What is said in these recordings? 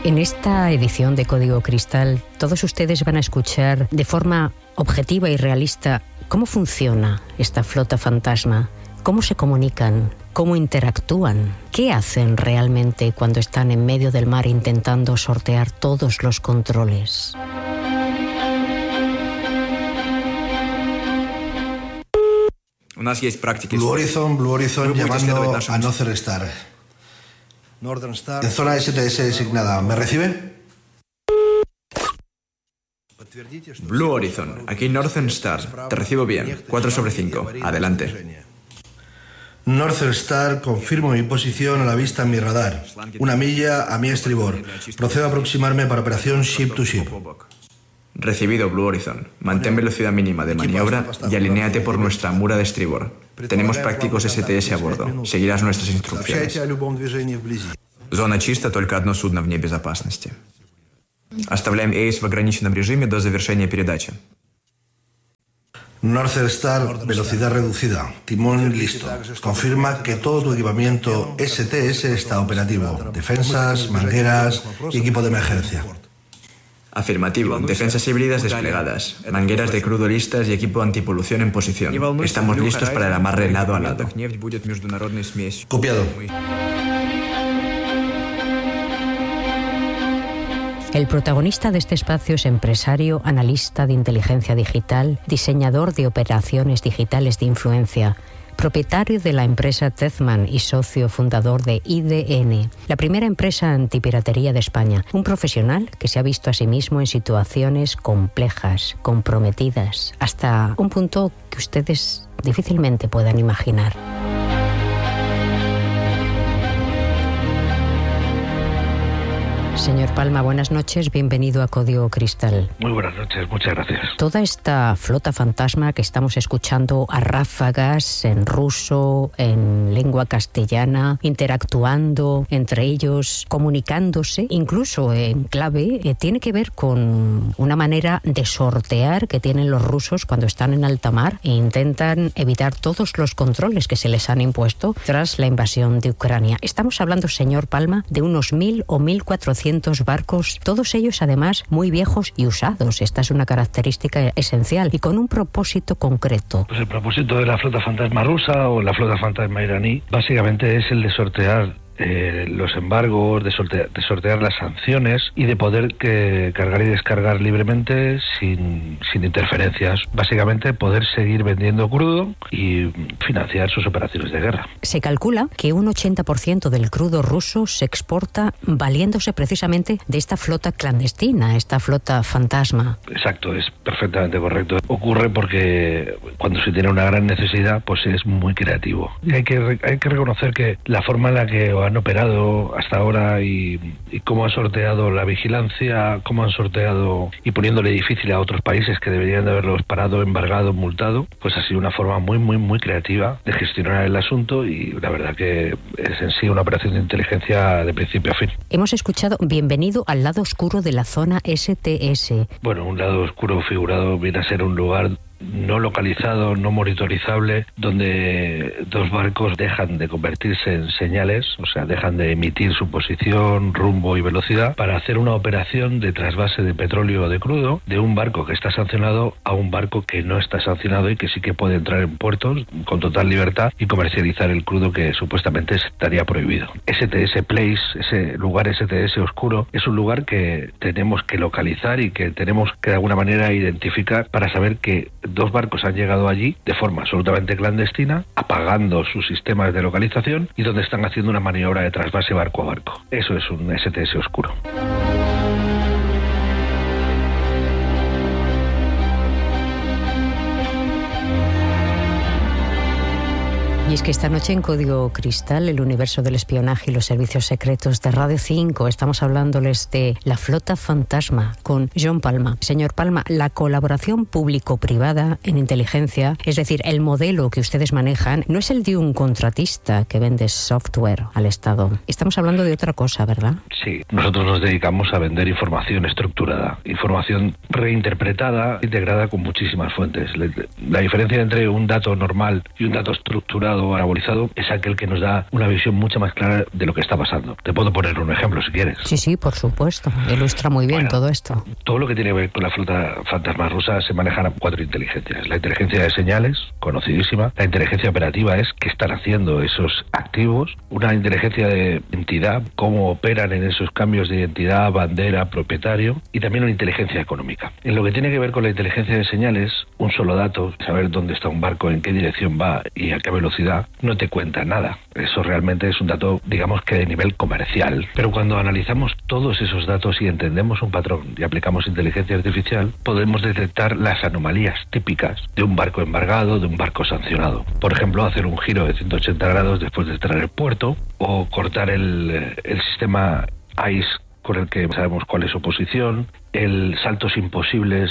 En esta edición de Código Cristal, todos ustedes van a escuchar de forma objetiva y realista cómo funciona esta flota fantasma, cómo se comunican, cómo interactúan, qué hacen realmente cuando están en medio del mar intentando sortear todos los controles. Blue Horizon llamando a Northern Star. En zona STS designada. ¿Me recibe? Blue Horizon, aquí Northern Star. Te recibo bien. 4/5. Adelante. Northern Star, confirmo mi posición a la vista en mi radar. 1 milla a mi estribor. Procedo a aproximarme para operación ship to ship. Recibido, Blue Horizon. Mantén velocidad mínima de maniobra y alinéate por nuestra mura de estribor. Tenemos prácticos STS a bordo. Seguirás nuestras instrucciones. Зона чиста, только одно судно вне безопасности. Оставляем Эйс в ограниченном режиме до завершения передачи. Northern Star, velocidad reducida. Timón listo. Confirma que todo tu equipamiento STS está operativo. Defensas, mangueras y equipo de emergencia. Afirmativo. Defensas híbridas desplegadas. Mangueras de crudo listas y equipo antipolución en posición. Estamos listos para el amarre lado a lado. Copiado. El protagonista de este espacio es empresario, analista de inteligencia digital, diseñador de operaciones digitales de influencia, propietario de la empresa Tezman y socio fundador de IDN, la primera empresa antipiratería de España. Un profesional que se ha visto a sí mismo en situaciones complejas, comprometidas, hasta un punto que ustedes difícilmente puedan imaginar. Señor Palma, buenas noches, bienvenido a Código Cristal. Muy buenas noches, muchas gracias. Toda esta flota fantasma que estamos escuchando a ráfagas en ruso, en lengua castellana, interactuando entre ellos, comunicándose, incluso en clave, tiene que ver con una manera de sortear que tienen los rusos cuando están en alta mar e intentan evitar todos los controles que se les han impuesto tras la invasión de Ucrania. Estamos hablando, señor Palma, de unos 1.000 o 1.400 barcos, todos ellos además muy viejos y usados. Esta es una característica esencial y con un propósito concreto. Pues el propósito de la flota fantasma rusa o la flota fantasma iraní básicamente es el de sortear los embargos, de sortear las sanciones y de poder cargar y descargar libremente sin interferencias. Básicamente poder seguir vendiendo crudo y financiar sus operaciones de guerra. Se calcula que un 80% del crudo ruso se exporta valiéndose precisamente de esta flota clandestina, esta flota fantasma. Exacto, es perfectamente correcto. Ocurre porque cuando se tiene una gran necesidad, pues es muy creativo. Y hay que reconocer que la forma en la que han operado hasta ahora y cómo han sorteado la vigilancia, cómo han sorteado y poniéndole difícil a otros países que deberían de haberlos parado, embargado, multado, pues ha sido una forma muy creativa de gestionar el asunto y la verdad que es en sí una operación de inteligencia de principio a fin. Hemos escuchado bienvenido al lado oscuro de la zona STS. Bueno, un lado oscuro figurado viene a ser un lugar no localizado, no monitorizable, donde dos barcos dejan de convertirse en señales, o sea, dejan de emitir su posición, rumbo y velocidad para hacer una operación de trasvase de petróleo o de crudo de un barco que está sancionado a un barco que no está sancionado y que sí que puede entrar en puertos con total libertad y comercializar el crudo que supuestamente estaría prohibido. STS Place, ese lugar STS oscuro, es un lugar que tenemos que localizar y que tenemos que de alguna manera identificar para saber que dos barcos han llegado allí de forma absolutamente clandestina, apagando sus sistemas de localización y donde están haciendo una maniobra de trasvase barco a barco. Eso es un STS oscuro. Y es que esta noche en Código Cristal, el universo del espionaje y los servicios secretos de Radio 5, estamos hablándoles de la flota fantasma con John Palma. Señor Palma, la colaboración público-privada en inteligencia, es decir, el modelo que ustedes manejan, no es el de un contratista que vende software al Estado. Estamos hablando de otra cosa, ¿verdad? Sí, nosotros nos dedicamos a vender información estructurada, información reinterpretada, integrada con muchísimas fuentes. La diferencia entre un dato normal y un dato estructurado estado anabolizado es aquel que nos da una visión mucho más clara de lo que está pasando. Te puedo poner un ejemplo si quieres. Sí, por supuesto. Ilustra muy bien todo esto. Todo lo que tiene que ver con la flota fantasma rusa se manejan 4 inteligencias. La inteligencia de señales, conocidísima. La inteligencia operativa es qué están haciendo esos activos. Una inteligencia de identidad, cómo operan en esos cambios de identidad, bandera, propietario. Y también una inteligencia económica. En lo que tiene que ver con la inteligencia de señales, un solo dato, saber dónde está un barco, en qué dirección va y a qué velocidad, no te cuenta nada. Eso realmente es un dato, digamos que de nivel comercial. Pero cuando analizamos todos esos datos y entendemos un patrón y aplicamos inteligencia artificial, podemos detectar las anomalías típicas de un barco embargado, de un barco sancionado. Por ejemplo, hacer un giro de 180 grados después de entrar al puerto o cortar el sistema ICE con el que sabemos cuál es su posición, el saltos imposibles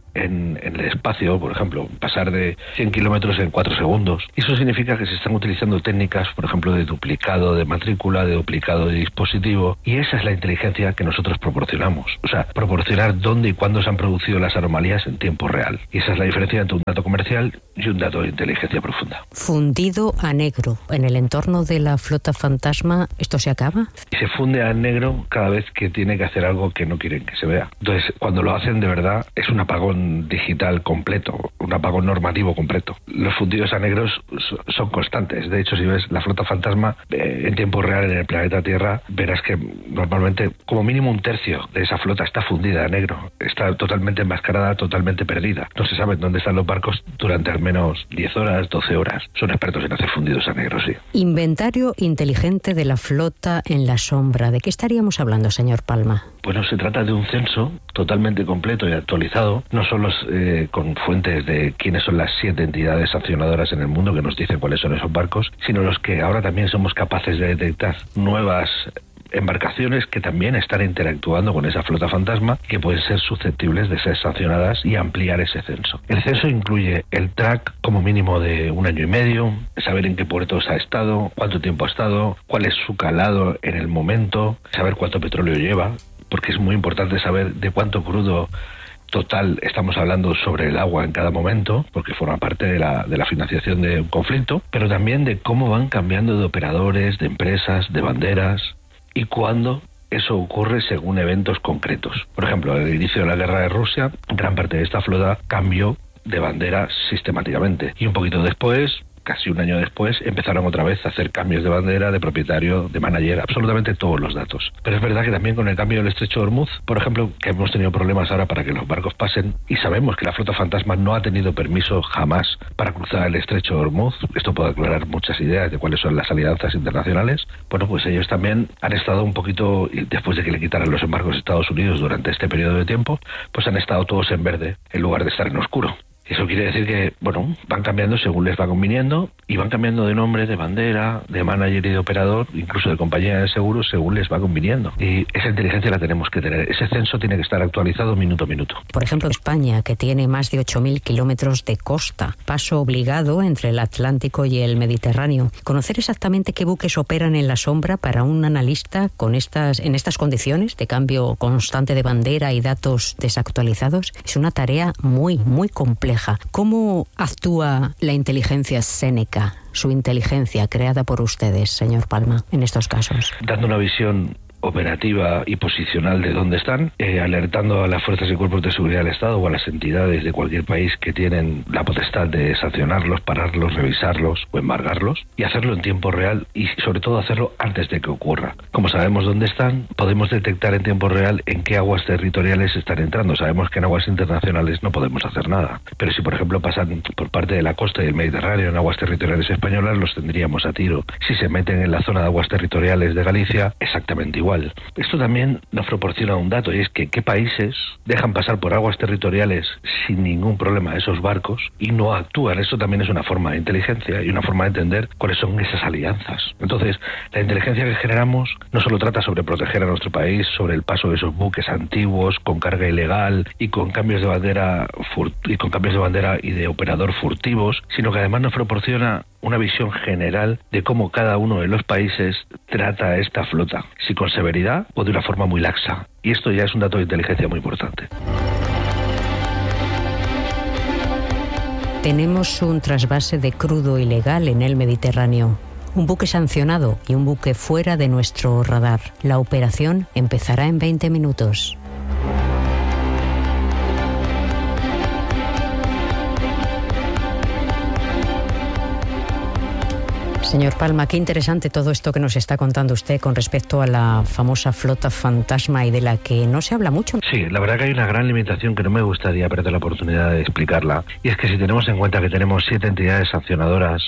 en el espacio, por ejemplo, pasar de 100 kilómetros en 4 segundos. Eso significa que se están utilizando técnicas, por ejemplo, de duplicado de matrícula, de duplicado de dispositivo, y esa es la inteligencia que nosotros proporcionamos. O sea, proporcionar dónde y cuándo se han producido las anomalías en tiempo real. Y esa es la diferencia entre un dato comercial y un dato de inteligencia profunda. Fundido a negro. En el entorno de la flota fantasma, ¿esto se acaba? Y se funde a negro cada vez que tiene que hacer algo que no quieren que se vea. Entonces, cuando lo hacen de verdad, es un apagón digital completo, un apagón normativo completo. Los fundidos a negros son constantes. De hecho, si ves la flota fantasma en tiempo real en el planeta Tierra, verás que normalmente como mínimo un tercio de esa flota está fundida a negro. Está totalmente enmascarada, totalmente perdida. No se sabe dónde están los barcos durante al menos 10 horas, 12 horas. Son expertos en hacer fundidos a negro, sí. Inventario inteligente de la flota en la sombra. ¿De qué estaríamos hablando, señor Palma? Bueno, se trata de un censo totalmente completo y actualizado, no solo con fuentes de quiénes son las 7 entidades sancionadoras en el mundo que nos dicen cuáles son esos barcos, sino los que ahora también somos capaces de detectar nuevas embarcaciones que también están interactuando con esa flota fantasma, que pueden ser susceptibles de ser sancionadas y ampliar ese censo. El censo incluye el track como mínimo de 1 año y medio, saber en qué puertos ha estado, cuánto tiempo ha estado, cuál es su calado en el momento, saber cuánto petróleo lleva, porque es muy importante saber de cuánto crudo total estamos hablando sobre el agua en cada momento, porque forma parte de la financiación de un conflicto, pero también de cómo van cambiando de operadores, de empresas, de banderas, y cuándo eso ocurre según eventos concretos. Por ejemplo, al inicio de la guerra de Rusia, gran parte de esta flota cambió de bandera sistemáticamente, y un poquito después, casi un año después, empezaron otra vez a hacer cambios de bandera, de propietario, de manager, absolutamente todos los datos. Pero es verdad que también con el cambio del estrecho de Hormuz, por ejemplo, que hemos tenido problemas ahora para que los barcos pasen, y sabemos que la flota fantasma no ha tenido permiso jamás para cruzar el estrecho de Hormuz. Esto puede aclarar muchas ideas de cuáles son las alianzas internacionales. Bueno, pues ellos también han estado un poquito, después de que le quitaran los embargos a Estados Unidos durante este periodo de tiempo, pues han estado todos en verde en lugar de estar en oscuro. Eso quiere decir que, bueno, van cambiando según les va conviniendo y van cambiando de nombre, de bandera, de manager y de operador, incluso de compañía de seguros, según les va conviniendo. Y esa inteligencia la tenemos que tener. Ese censo tiene que estar actualizado minuto a minuto. Por ejemplo, España, que tiene más de 8.000 kilómetros de costa, paso obligado entre el Atlántico y el Mediterráneo. Conocer exactamente qué buques operan en la sombra para un analista en estas condiciones de cambio constante de bandera y datos desactualizados es una tarea muy, muy compleja. ¿Cómo actúa la inteligencia Seneca, su inteligencia creada por ustedes, señor Palma, en estos casos? Dando una visión operativa y posicional de dónde están, alertando a las fuerzas y cuerpos de seguridad del Estado o a las entidades de cualquier país que tienen la potestad de sancionarlos, pararlos, revisarlos o embargarlos, y hacerlo en tiempo real y sobre todo hacerlo antes de que ocurra. Como sabemos dónde están, podemos detectar en tiempo real en qué aguas territoriales están entrando. Sabemos que en aguas internacionales no podemos hacer nada, pero si por ejemplo pasan por parte de la costa y el Mediterráneo en aguas territoriales españolas, los tendríamos a tiro. Si se meten en la zona de aguas territoriales de Galicia, exactamente igual. Esto también nos proporciona un dato, y es que qué países dejan pasar por aguas territoriales sin ningún problema esos barcos y no actúan. Esto también es una forma de inteligencia y una forma de entender cuáles son esas alianzas. Entonces, la inteligencia que generamos no solo trata sobre proteger a nuestro país, sobre el paso de esos buques antiguos con carga ilegal y con cambios de bandera y de operador furtivos, sino que además nos proporciona una visión general de cómo cada uno de los países trata a esta flota, si con severidad o de una forma muy laxa. Y esto ya es un dato de inteligencia muy importante. Tenemos un trasvase de crudo ilegal en el Mediterráneo. Un buque sancionado y un buque fuera de nuestro radar. La operación empezará en 20 minutos. Señor Palma, qué interesante todo esto que nos está contando usted con respecto a la famosa flota fantasma y de la que no se habla mucho. Sí, la verdad que hay una gran limitación que no me gustaría perder la oportunidad de explicarla. Y es que si tenemos en cuenta que tenemos 7 entidades sancionadoras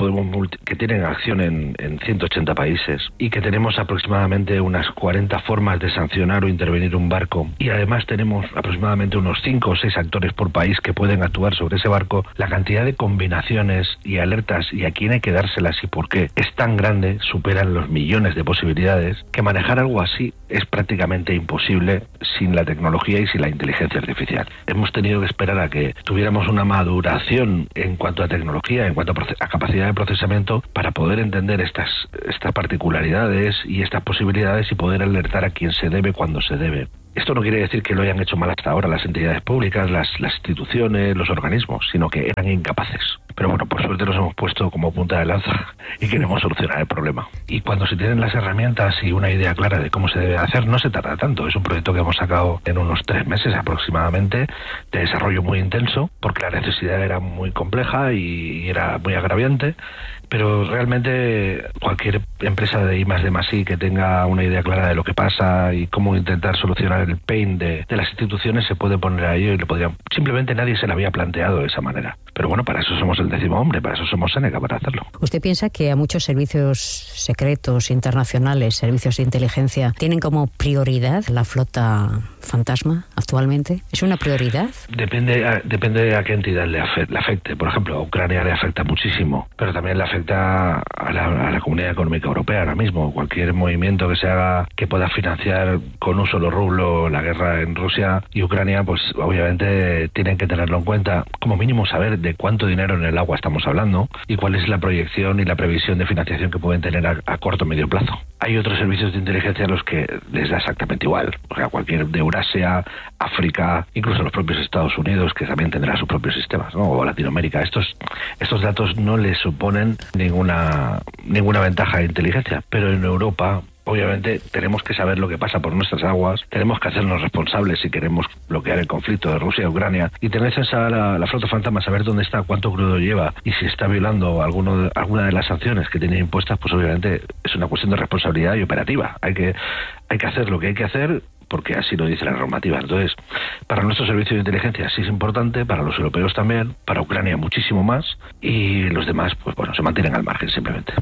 que tienen acción en 180 países y que tenemos aproximadamente unas 40 formas de sancionar o intervenir un barco y además tenemos aproximadamente unos 5 o 6 actores por país que pueden actuar sobre ese barco, la cantidad de combinaciones y alertas y a quién hay que dárselas y por qué es tan grande, superan los millones de posibilidades, que manejar algo así es prácticamente imposible sin la tecnología y sin la inteligencia artificial. Hemos tenido que esperar a que tuviéramos una maduración en cuanto a tecnología, en cuanto a capacidad de procesamiento, para poder entender estas particularidades y estas posibilidades y poder alertar a quien se debe cuando se debe. Esto no quiere decir que lo hayan hecho mal hasta ahora las entidades públicas, las instituciones, los organismos, sino que eran incapaces. Pero bueno, por suerte nos hemos puesto como punta de lanza y queremos solucionar el problema. Y cuando se tienen las herramientas y una idea clara de cómo se debe hacer, no se tarda tanto. Es un proyecto que hemos sacado en unos 3 meses aproximadamente, de desarrollo muy intenso, porque la necesidad era muy compleja y era muy agraviante. Pero realmente cualquier empresa de I+D+I que tenga una idea clara de lo que pasa y cómo intentar solucionar el pain de las instituciones se puede poner a ello y simplemente nadie se lo había planteado de esa manera. Pero bueno, para eso somos el 10º hombre, para eso somos Seneca, para hacerlo. ¿Usted piensa que a muchos servicios secretos internacionales, servicios de inteligencia, tienen como prioridad la flota fantasma actualmente? ¿Es una prioridad? Depende a qué entidad le afecte. Por ejemplo, a Ucrania le afecta muchísimo, pero también le afecta a la Comunidad Económica Europea ahora mismo. Cualquier movimiento que se haga que pueda financiar con un solo rublo la guerra en Rusia y Ucrania, pues obviamente tienen que tenerlo en cuenta, como mínimo saber de cuánto dinero en el agua estamos hablando y cuál es la proyección y la previsión de financiación que pueden tener a corto o medio plazo. Hay otros servicios de inteligencia a los que les da exactamente igual, o sea, cualquier de Eurasia, África, incluso los propios Estados Unidos, que también tendrá sus propios sistemas, ¿no? O Latinoamérica. Estos datos no les suponen ninguna ventaja de inteligencia, pero en Europa obviamente tenemos que saber lo que pasa por nuestras aguas, tenemos que hacernos responsables si queremos bloquear el conflicto de Rusia y Ucrania, y tener la flota fantasma, saber dónde está, cuánto crudo lleva y si está violando alguna de las sanciones que tiene impuestas, pues obviamente es una cuestión de responsabilidad y operativa. Hay que hacer lo que hay que hacer porque así lo dice la normativa. Entonces, para nuestro servicio de inteligencia sí es importante, para los europeos también, para Ucrania muchísimo más, y los demás, pues bueno, se mantienen al margen simplemente.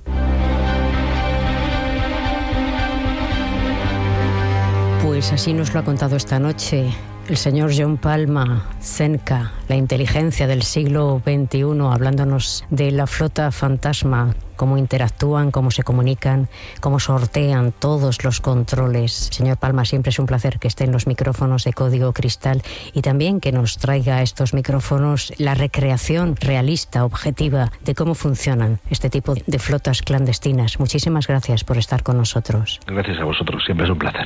Pues así nos lo ha contado esta noche el señor John Palma, Seneca, la inteligencia del siglo XXI, hablándonos de la flota fantasma, cómo interactúan, cómo se comunican, cómo sortean todos los controles. Señor Palma, siempre es un placer que esté en los micrófonos de Código Cristal y también que nos traiga a estos micrófonos la recreación realista, objetiva, de cómo funcionan este tipo de flotas clandestinas. Muchísimas gracias por estar con nosotros. Gracias a vosotros, siempre es un placer.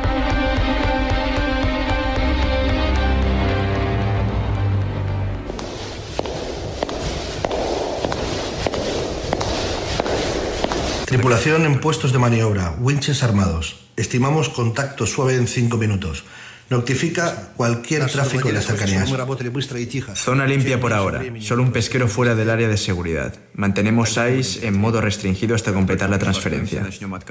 Tripulación en puestos de maniobra, winches armados. Estimamos contacto suave en 5 minutos. Notifica cualquier tráfico de cercanías. Zona limpia por ahora. Solo un pesquero fuera del área de seguridad. Mantenemos SAIS en modo restringido hasta completar la transferencia.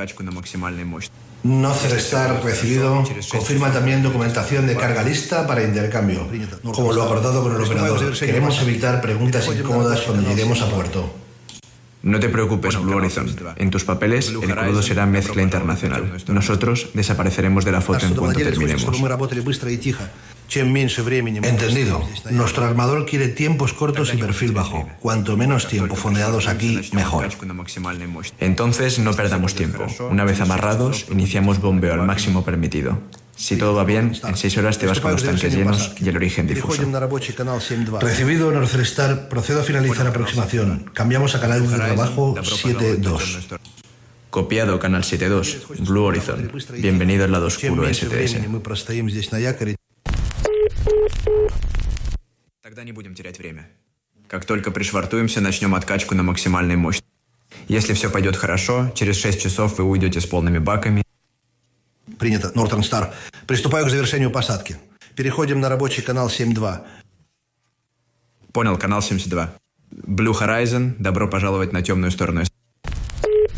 No Cerestar recibido. Confirma también documentación de carga lista para intercambio, como lo acordado con el operador. Queremos evitar preguntas incómodas cuando lleguemos a puerto. No te preocupes, Blue Horizon. En tus papeles, el crudo será mezcla internacional. Nosotros desapareceremos de la foto en cuanto terminemos. Entendido. Nuestro armador quiere tiempos cortos y perfil bajo. Cuanto menos tiempo fondeados aquí, mejor. Entonces, no perdamos tiempo. Una vez amarrados, iniciamos bombeo al máximo permitido. Si todo va bien, en 6 horas te vas con los tanques llenos y el origen difuso. Recibido, Northstar. Procedo a finalizar aproximación. Cambiamos a canal de trabajo 7.2. Copiado, canal 7.2. Blue Horizon. Bienvenido al lado oscuro STS. Тогда не будем терять время. Как только пришвартуемся, начнем откачку на максимальной мощности. Если все пойдет хорошо, через 6 часов вы уйдете с полными баками. Принято, Northern Star. Приступаю к завершению посадки. Переходим на рабочий канал 7.2. Понял, канал 72. Blue Horizon, добро пожаловать на темную сторону.